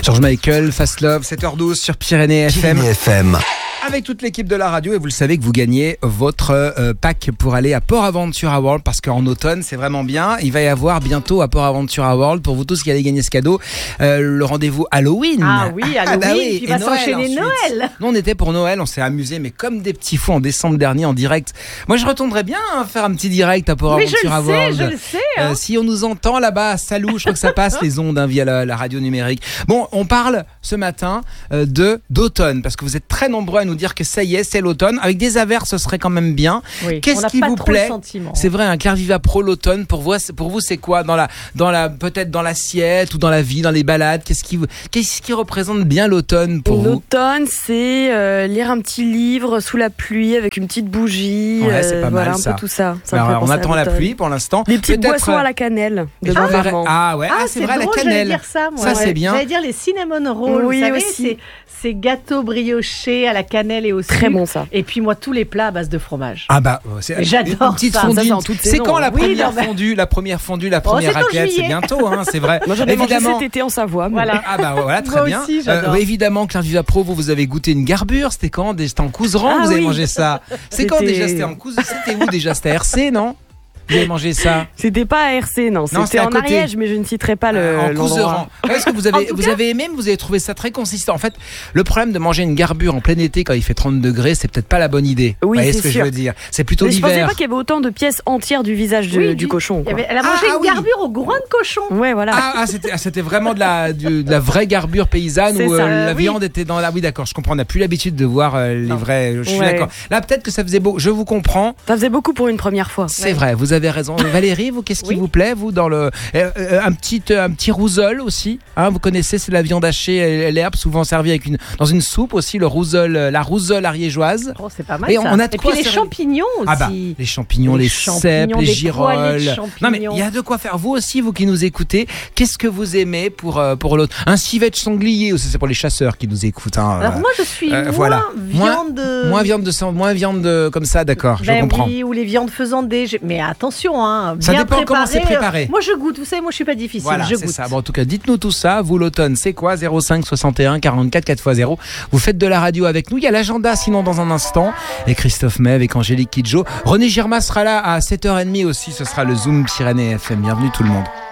George Michael, Fast Love, 7h12 sur Pyrénées FM. Avec toute l'équipe de la radio, et vous le savez que vous gagnez votre pack pour aller à Port Aventura World, parce qu'en automne c'est vraiment bien. Il va y avoir bientôt à Port Aventura World, pour vous tous qui allez gagner ce cadeau, le rendez-vous Halloween. Ah oui, Halloween, bah oui. Puis va s'enchaîner Noël. Nous on était pour Noël, on s'est amusé mais comme des petits fous en décembre dernier en direct. Moi je retournerais bien faire un petit direct à Port Aventura World. Je le sais. Si on nous entend là-bas à Salou, je crois que ça passe les ondes via la radio numérique. Bon, on parle ce matin d'automne, parce que vous êtes très nombreux à nous dire que ça y est, c'est l'automne. Avec des averses, ce serait quand même bien. Oui, qu'est-ce qui vous plaît? C'est vrai, un Claire Viva Pro l'automne. Pour vous, c'est quoi peut-être dans l'assiette ou dans la vie, dans les balades? Qu'est-ce qui représente bien l'automne pour vous? L'automne, c'est lire un petit livre sous la pluie avec une petite bougie. Ouais, c'est pas mal, un ça. peu tout ça. Alors, on attend la pluie pour l'instant. Des petites boissons à la cannelle. Ah ouais, c'est vrai, la cannelle. J'allais dire ça, moi. Ça, c'est bien. J'allais dire les cinnamon rolls. Oui, vous savez, aussi. ces gâteaux briochés à la cannelle et au sucre. Très bon, ça. Et puis moi, tous les plats à base de fromage. Ah bah, j'adore une petite ça. fondue. Ça, c'est quand la première non, mais... fondue, la première raclette? C'est bientôt, hein, c'est vrai. Moi, j'en ai mangé cet été en Savoie. Voilà. Ah bah voilà, très moi bien. Aussi, évidemment, Claire Viva Pro, vous avez goûté une garbure. C'était quand? C'était en Couserans, vous avez mangé ça. C'est quand déjà? C'était en Couserans. C'était où déjà? C'était RC, non? Vous avez mangé ça? C'était pas à RC, non. C'était en Ariège, mais je ne citerai pas en Couserans. Est-ce que vous avez aimé, vous avez trouvé ça très consistant? En fait, le problème de manger une garbure en plein été quand il fait 30 degrés, c'est peut-être pas la bonne idée. Oui, vous voyez c'est ce que sûr. je veux dire? C'est plutôt l'hiver. Je pensais pas qu'il y avait autant de pièces entières du visage du cochon. Elle a mangé une garbure au groin de cochon. Ouais, voilà. C'était vraiment de la vraie garbure paysanne où la viande était dans la. Oui, d'accord, je comprends. On n'a plus l'habitude de voir les vrais. Je suis d'accord. Là, peut-être que ça faisait beau. Je vous comprends. Ça faisait beaucoup pour une première fois. C'est vrai, vous avez raison. Valérie, vous, qu'est-ce qui vous plaît, vous, dans le un petit rouseul aussi, hein, vous connaissez, c'est la viande hachée, l'herbe, souvent servie dans une soupe aussi, la rouseule ariégeoise. Oh, c'est pas mal. Et ça. Et puis les champignons aussi. Ah bah, les champignons, les cèpes, les girolles. Non mais il y a de quoi faire. Vous aussi, vous qui nous écoutez, qu'est-ce que vous aimez pour l'autre? Un civette sanglier aussi, c'est pour les chasseurs qui nous écoutent. Hein, alors moi, je suis moins viande comme ça, d'accord. Je comprends. Oui, ou les viandes faisandées. Mais attention, hein. Ça dépend comment c'est préparé. Moi, je goûte. Vous savez, moi, je suis pas difficile. Voilà, je c'est goûte. ça. Bon, en tout cas, dites-nous tout ça. Vous, l'automne, c'est quoi? 05 61 44 4x0. Vous faites de la radio avec nous. Il y a l'agenda, sinon, dans un instant. Et Christophe May avec Angélique Kidjo. René Girma sera là à 7h30 aussi. Ce sera le Zoom Pyrénées FM. Bienvenue tout le monde.